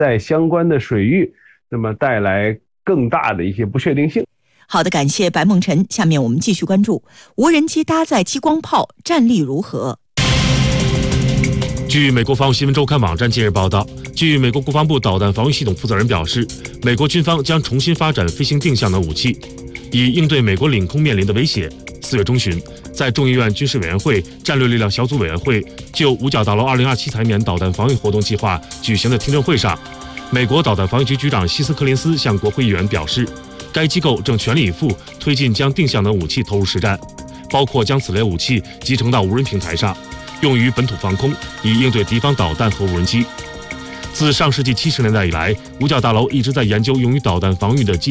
在相关的水域，那么带来更大的一些不确定性。 好的，感谢白梦辰。下面我们继续关注无人机搭载激光炮战力如何。 据美国防务新闻周刊网站近日报道，据美国国防部导弹防御系统负责人表示，美国军方将重新发展飞行定向能武器，以应对美国领空面临的威胁。4月中旬，在众议院军事委员会战略力量小组委员会就五角大楼2027财年导弹防御活动计划举行的听证会上，美国导弹防御局局长希斯科林斯向国会议员表示，该机构正全力以赴推进将定向能武器投入实战，包括将此类武器集成到无人平台上，用于本土防空，以应对敌方导弹和无人机。自上世纪70年代以来，五角大楼一直在研究用于导弹防御的